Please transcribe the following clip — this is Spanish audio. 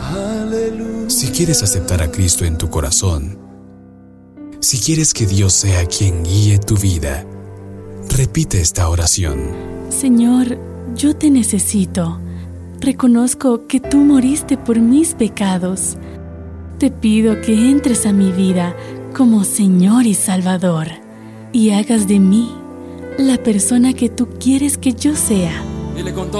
Si quieres aceptar a Cristo en tu corazón, si quieres que Dios sea quien guíe tu vida, repite esta oración. Señor, yo te necesito. Reconozco que tú moriste por mis pecados. Te pido que entres a mi vida como Señor y Salvador y hagas de mí la persona que tú quieres que yo sea.